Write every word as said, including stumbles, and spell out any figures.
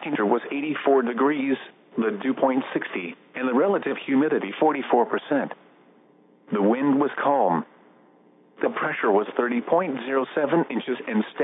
temperature was eighty-four degrees, the dew point sixty, and the relative humidity forty-four percent. The wind was calm. The pressure was thirty point zero seven inches and